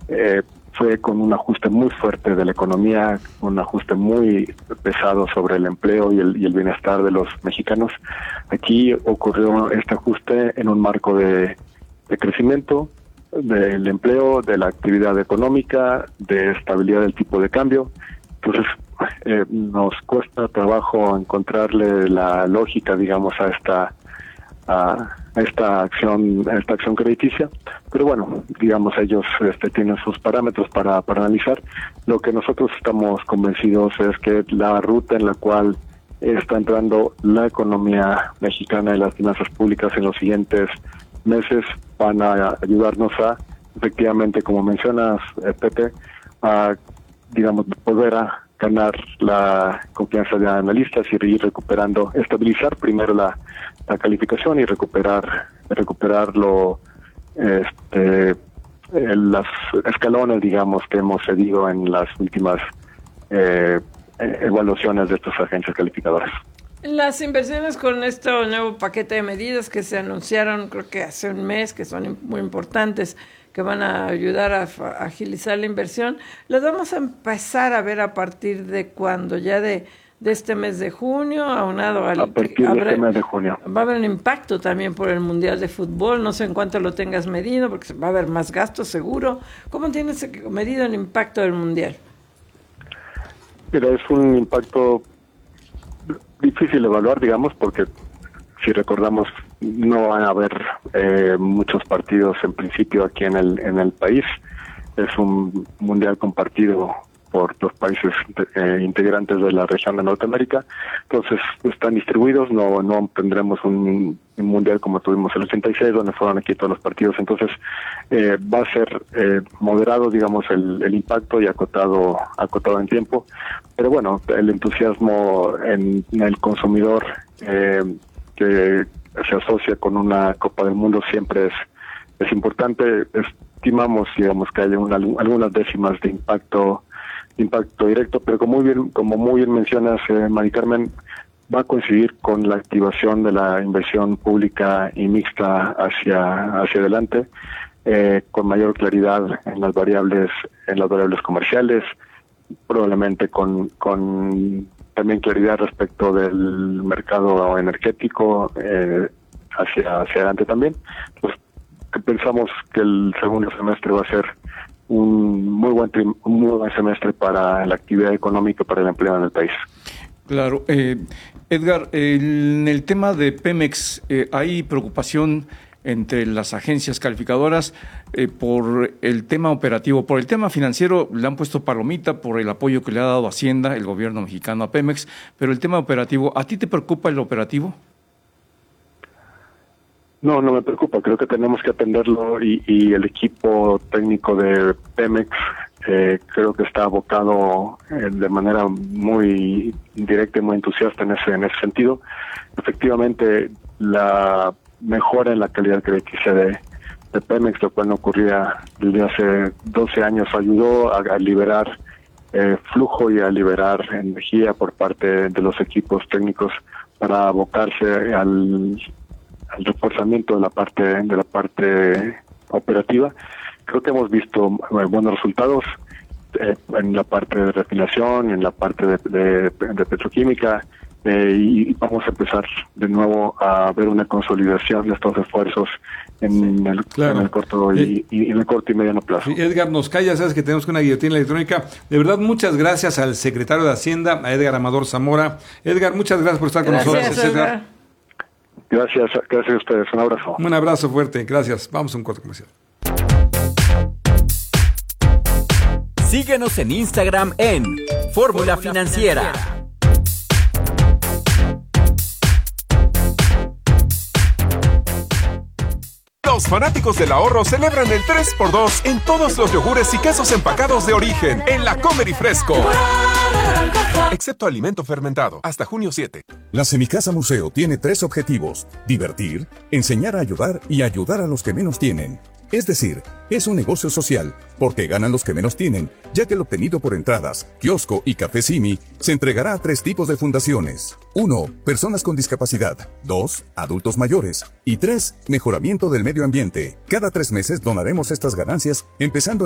fue con un ajuste muy fuerte de la economía, un ajuste muy pesado sobre el empleo y el bienestar de los mexicanos. Aquí ocurrió este ajuste en un marco de crecimiento del empleo, de la actividad económica, de estabilidad del tipo de cambio. Entonces, nos cuesta trabajo encontrarle la lógica, digamos, a esta acción crediticia, pero bueno, digamos, ellos tienen sus parámetros para analizar. Lo que nosotros estamos convencidos es que la ruta en la cual está entrando la economía mexicana y las finanzas públicas en los siguientes meses van a ayudarnos a, efectivamente, como mencionas, Pepe, a, digamos, volver a ganar la confianza de analistas y ir recuperando, estabilizar primero la calificación y recuperar los escalones, digamos, que hemos cedido en las últimas evaluaciones de estas agencias calificadoras. Las inversiones con este nuevo paquete de medidas que se anunciaron, creo que hace un mes, que son muy importantes, que van a ayudar a agilizar la inversión, las vamos a empezar a ver a partir de cuándo, ya de este mes de junio, aunado al... A partir de este mes de junio. Va a haber un impacto también por el Mundial de Fútbol, no sé en cuánto lo tengas medido, porque va a haber más gastos seguro. ¿Cómo tienes medido el impacto del Mundial? Mira, es un impacto difícil de evaluar, digamos, porque si recordamos, no van a haber muchos partidos en principio aquí en el país. Es un mundial compartido por los países integrantes de la región de Norteamérica. Entonces, están distribuidos, no tendremos un mundial como tuvimos el 86, donde fueron aquí todos los partidos. Entonces, va a ser moderado, digamos, el impacto y acotado en tiempo. Pero bueno, el entusiasmo en el consumidor que se asocia con una Copa del Mundo siempre es importante. Estimamos, digamos, que haya algunas décimas de impacto directo, pero como muy bien mencionas, Mari Carmen, va a coincidir con la activación de la inversión pública y mixta hacia adelante, con mayor claridad en las variables comerciales, probablemente con también claridad respecto del mercado energético hacia adelante también. Pues pensamos que el segundo semestre va a ser un muy buen semestre para la actividad económica, para el empleo en el país. Claro. Edgar, en el tema de Pemex, ¿hay preocupación entre las agencias calificadoras por el tema operativo? Por el tema financiero le han puesto palomita por el apoyo que le ha dado Hacienda, el gobierno mexicano, a Pemex, pero el tema operativo, ¿a ti te preocupa el operativo? No me preocupa, creo que tenemos que atenderlo y el equipo técnico de Pemex creo que está abocado de manera muy directa y muy entusiasta en ese sentido. Efectivamente, la mejora en la calidad crediticia de Pemex, lo cual no ocurría desde hace 12 años, ayudó a liberar flujo y a liberar energía por parte de los equipos técnicos para abocarse al reforzamiento de la parte operativa. Creo que hemos visto buenos resultados en la parte de refinación, en la parte de petroquímica, y vamos a empezar de nuevo a ver una consolidación de estos esfuerzos en el corto y en el corto y mediano plazo. Sí, Edgar, nos calla, sabes que tenemos una guillotina electrónica. De verdad, muchas gracias al secretario de Hacienda, a Edgar Amador Zamora. Edgar, muchas gracias por estar con nosotros. Edgar. Gracias a ustedes. Un abrazo. Un abrazo fuerte. Gracias. Vamos a un corte comercial. Síguenos en Instagram en Fórmula Financiera. Los fanáticos del ahorro celebran el 3x2 en todos los yogures y quesos empacados de origen en la Comer y Fresco. Excepto alimento fermentado, hasta junio 7. La Semicasa Museo tiene 3 objetivos: divertir, enseñar a ayudar y ayudar a los que menos tienen. Es decir, es un negocio social, porque ganan los que menos tienen, ya que el obtenido por entradas, kiosco y café Simi se entregará a 3 tipos de fundaciones. 1. Personas con discapacidad. 2. Adultos mayores. Y 3. Mejoramiento del medio ambiente. Cada 3 meses donaremos estas ganancias, empezando